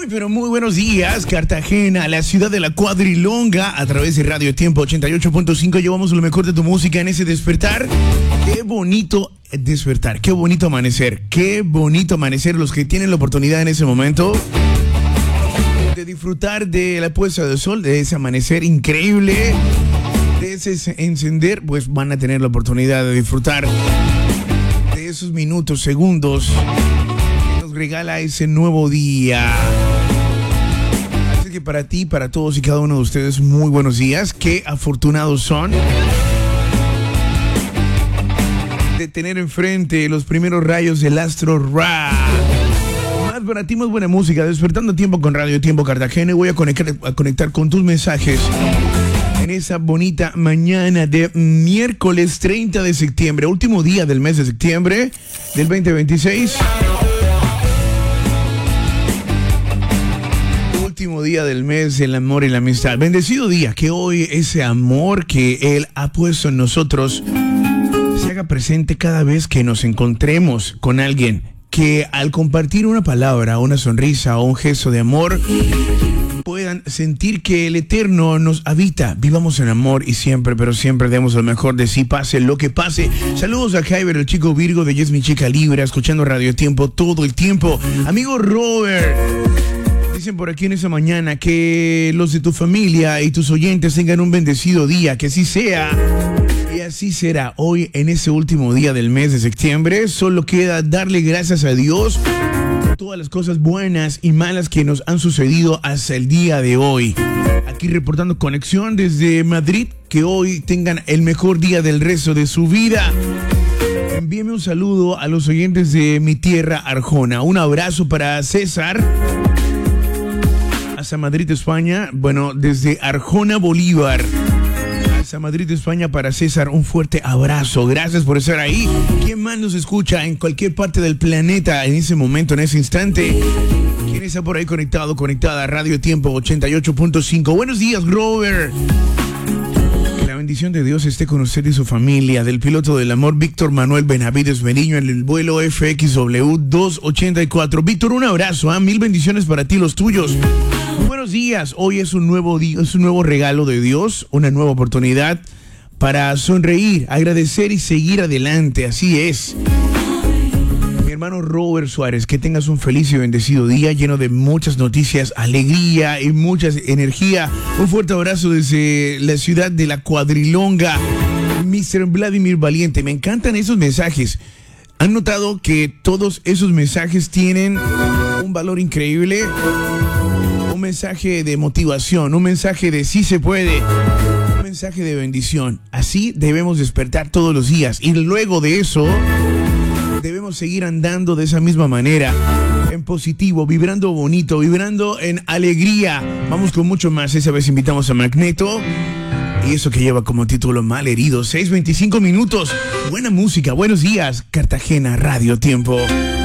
Pero muy buenos días, Cartagena, la ciudad de la cuadrilonga. A través de Radio Tiempo 88.5 llevamos lo mejor de tu música en ese despertar. Qué bonito despertar, qué bonito amanecer. Qué bonito amanecer los que tienen la oportunidad en ese momento de disfrutar de la puesta del sol, de ese amanecer increíble, de ese encender, pues van a tener la oportunidad de disfrutar de esos minutos, segundos que nos regala ese nuevo día. Así que para ti, para todos y cada uno de ustedes, muy buenos días. Qué afortunados son de tener enfrente los primeros rayos del astro Ra. Más para ti, más buena música, despertando tiempo con Radio Tiempo Cartagena. Y voy a conectar con tus mensajes en esa bonita mañana de miércoles 30 de septiembre, último día del mes de septiembre del 2026. Último día del mes del amor y la amistad. Bendecido día, que hoy ese amor que Él ha puesto en nosotros se haga presente cada vez que nos encontremos con alguien, que al compartir una palabra, una sonrisa o un gesto de amor puedan sentir que el Eterno nos habita. Vivamos en amor y siempre, pero siempre demos lo mejor de sí, pase lo que pase. Saludos a Jaiber, el chico Virgo de Yes Mi Chica Libra, escuchando Radio Tiempo todo el tiempo. Amigo Robert, dicen por aquí en esa mañana que los de tu familia y tus oyentes tengan un bendecido día, que así sea. Y así será hoy en ese último día del mes de septiembre. Solo queda darle gracias a Dios por todas las cosas buenas y malas que nos han sucedido hasta el día de hoy. Aquí reportando conexión desde Madrid. Que hoy tengan el mejor día del resto de su vida. Envíeme un saludo a los oyentes de mi tierra, Arjona. Un abrazo para César hasta Madrid, España. Bueno, desde Arjona, Bolívar hasta Madrid, España, para César, un fuerte abrazo. Gracias por estar ahí. ¿Quién más nos escucha en cualquier parte del planeta en ese momento, en ese instante? ¿Quién está por ahí conectada a Radio Tiempo 88.5? Buenos días, Robert. Que la bendición de Dios esté con usted y su familia. Del piloto del amor, Víctor Manuel Benavides Beniño, en el vuelo FXW 284. Víctor, un abrazo, mil bendiciones para ti, los tuyos. Buenos días, hoy es un nuevo día, es un nuevo regalo de Dios, una nueva oportunidad para sonreír, agradecer y seguir adelante, así es. Mi hermano Robert Suárez, que tengas un feliz y bendecido día lleno de muchas noticias, alegría y mucha energía. Un fuerte abrazo desde la ciudad de la cuadrilonga, Mr. Vladimir Valiente. Me encantan esos mensajes. ¿Han notado que todos esos mensajes tienen un valor increíble? Un mensaje de motivación, un mensaje de sí se puede, un mensaje de bendición. Así debemos despertar todos los días y luego de eso debemos seguir andando de esa misma manera, en positivo, vibrando bonito, vibrando en alegría. Vamos con mucho más. Esa vez invitamos a Magneto y eso que lleva como título Malherido. 6:25 minutos. Buena música. Buenos días, Cartagena, Radio Tiempo.